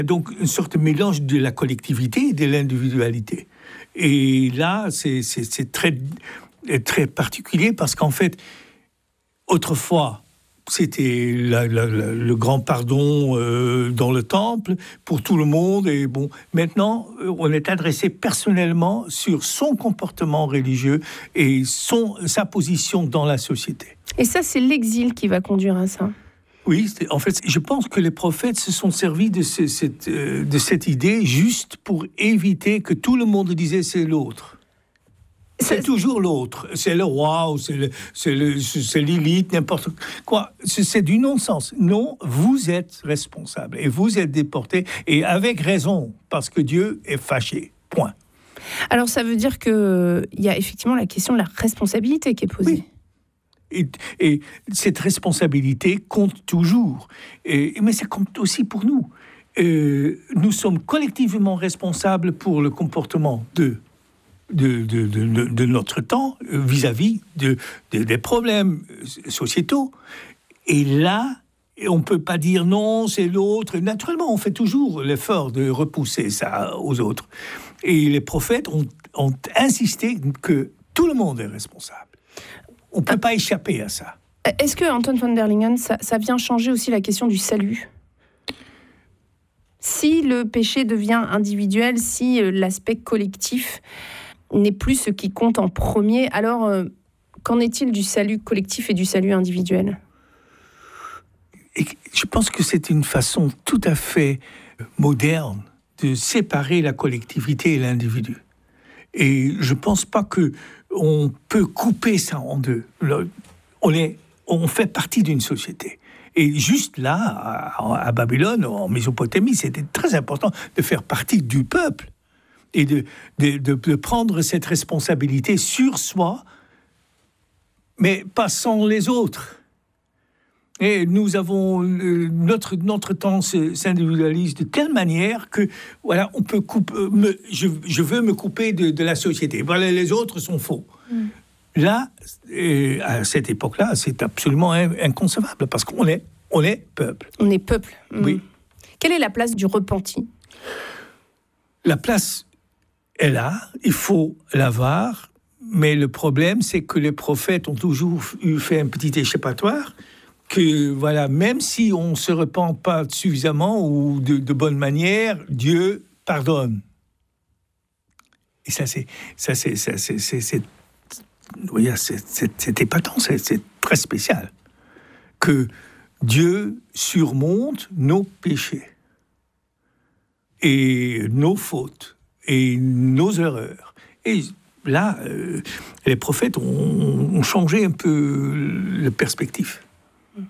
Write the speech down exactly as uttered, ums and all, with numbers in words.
Donc, une sorte de mélange de la collectivité et de l'individualité. Et là, c'est, c'est, c'est très, très particulier parce qu'en fait, autrefois, c'était la, la, la, le grand pardon euh, dans le temple pour tout le monde. Et bon, maintenant, on est adressé personnellement sur son comportement religieux et son, sa position dans la société. Et ça, c'est l'exil qui va conduire à ça. Oui, en fait, je pense que les prophètes se sont servis de, ce, cette, euh, de cette idée juste pour éviter que tout le monde disait c'est l'autre. C'est, c'est toujours l'autre. C'est le roi ou c'est, le, c'est, le, c'est l'élite, n'importe quoi. C'est, c'est du non-sens. Non, vous êtes responsable et vous êtes déporté et avec raison parce que Dieu est fâché. Point. Alors ça veut dire qu'il y a effectivement la question de la responsabilité qui est posée. Oui. Et, et cette responsabilité compte toujours. Et, mais ça compte aussi pour nous. Euh, nous sommes collectivement responsables pour le comportement de, de, de, de, de notre temps vis-à-vis de, de, des problèmes sociétaux. Et là, on ne peut pas dire non, c'est l'autre. Naturellement, on fait toujours l'effort de repousser ça aux autres. Et les prophètes ont, ont insisté que tout le monde est responsable. On ne peut pas échapper à ça. Est-ce que, Anton van der Lingen, ça, ça vient changer aussi la question du salut ? Si le péché devient individuel, si l'aspect collectif n'est plus ce qui compte en premier, alors euh, qu'en est-il du salut collectif et du salut individuel ? Et je pense que c'est une façon tout à fait moderne de séparer la collectivité et l'individu. Et je ne pense pas qu'on peut couper ça en deux. On, est, on fait partie d'une société. Et juste là, à, à Babylone, en Mésopotamie, c'était très important de faire partie du peuple et de, de, de, de prendre cette responsabilité sur soi, mais pas sans les autres. Et nous avons euh, notre notre temps s'individualise de telle manière que voilà, on peut couper. Me, je, je veux me couper de, de la société. Voilà, les autres sont faux. Mm. Là, euh, à cette époque-là, c'est absolument inconcevable parce qu'on est on est peuple. On est peuple. Mm. Oui. Quelle est la place du repenti ? La place est là. Il faut l'avoir. Mais le problème, c'est que les prophètes ont toujours eu fait un petit échappatoire. Que voilà, même si on ne se repent pas suffisamment ou de, de bonne manière, Dieu pardonne. Et ça, c'est, ça, c'est, ça, c'est, c'est, c'est, oui, c'est, c'est, c'est épatant, c'est, c'est très spécial. Que Dieu surmonte nos péchés et nos fautes et nos erreurs. Et là, euh, les prophètes ont, ont changé un peu la perspective.